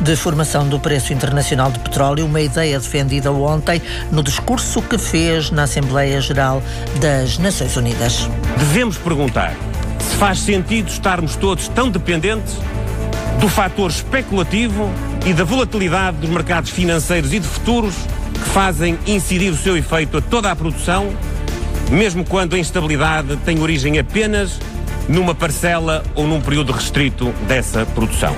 de formação do preço internacional do petróleo, uma ideia defendida ontem no discurso que fez na Assembleia Geral das Nações Unidas. Devemos perguntar se faz sentido estarmos todos tão dependentes do fator especulativo e da volatilidade dos mercados financeiros e de futuros que fazem incidir o seu efeito a toda a produção, mesmo quando a instabilidade tem origem apenas numa parcela ou num período restrito dessa produção.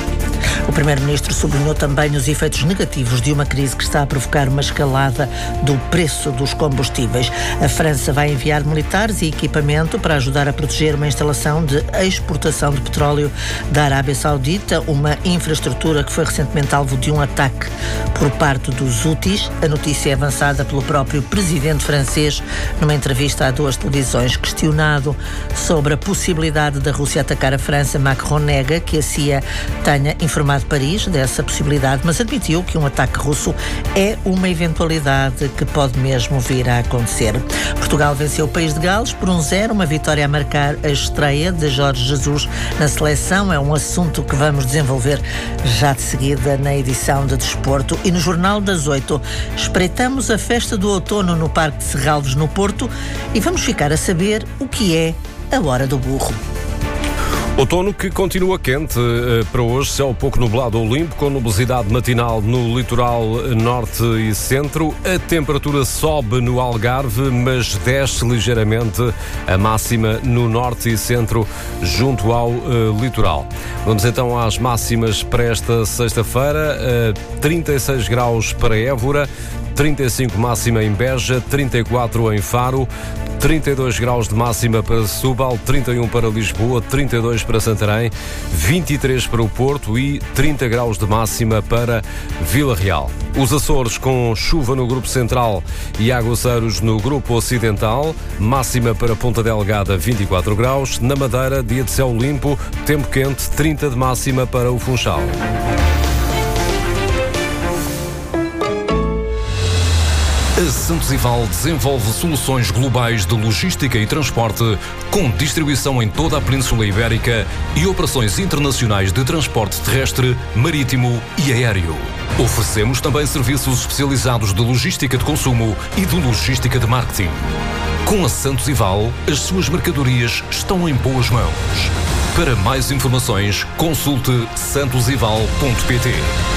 O Primeiro-Ministro sublinhou também os efeitos negativos de uma crise que está a provocar uma escalada do preço dos combustíveis. A França vai enviar militares e equipamento para ajudar a proteger uma instalação de exportação de petróleo da Arábia Saudita, uma infraestrutura que foi recentemente alvo de um ataque por parte dos Houthis. A notícia é avançada pelo próprio presidente francês numa entrevista a 2 televisões. Questionado sobre a possibilidade da Rússia atacar a França, Macron nega que a CIA tenha informado Paris dessa possibilidade, mas admitiu que um ataque russo é uma eventualidade que pode mesmo vir a acontecer. Portugal venceu o País de Gales por 1-0, uma vitória a marcar a estreia de Jorge Jesus na seleção. É um assunto que vamos desenvolver já de seguida na edição de Desporto. E no Jornal das 8 espreitamos a festa do outono no Parque de Serralves, no Porto, e vamos ficar a saber o que é a Hora do Burro. Outono que continua quente para hoje, céu pouco nublado ou limpo, com nubosidade matinal no litoral norte e centro. A temperatura sobe no Algarve, mas desce ligeiramente a máxima no norte e centro, junto ao litoral. Vamos então às máximas para esta sexta-feira. 36 graus para Évora, 35 máxima em Beja, 34 em Faro, 32 graus de máxima para Setúbal, 31 para Lisboa, 32 para Santarém, 23 para o Porto e 30 graus de máxima para Vila Real. Os Açores com chuva no grupo central e aguaceiros no grupo ocidental, máxima para Ponta Delgada, 24 graus. Na Madeira, dia de céu limpo, tempo quente, 30 de máxima para o Funchal. A Santos Ival desenvolve soluções globais de logística e transporte, com distribuição em toda a Península Ibérica e operações internacionais de transporte terrestre, marítimo e aéreo. Oferecemos também serviços especializados de logística de consumo e de logística de marketing. Com a Santos Ival, as suas mercadorias estão em boas mãos. Para mais informações, consulte santosival.pt.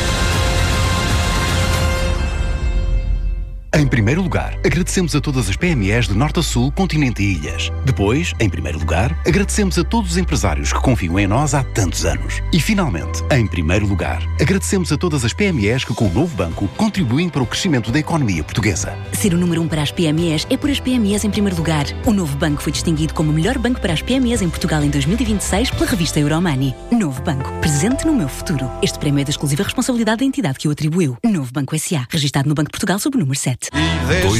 Em primeiro lugar, agradecemos a todas as PMEs de norte a sul, continente e ilhas. Depois, em primeiro lugar, agradecemos a todos os empresários que confiam em nós há tantos anos. E finalmente, em primeiro lugar, agradecemos a todas as PMEs que com o novo banco contribuem para o crescimento da economia portuguesa. Ser o número 1 para as PMEs é por as PMEs em primeiro lugar. O novo banco foi distinguido como o melhor banco para as PMEs em Portugal em 2026 pela revista Euromoney. Novo Banco, presente no meu futuro. Este prémio é da exclusiva responsabilidade da entidade que o atribuiu. Novo Banco S.A., registado no Banco de Portugal sob o número 7.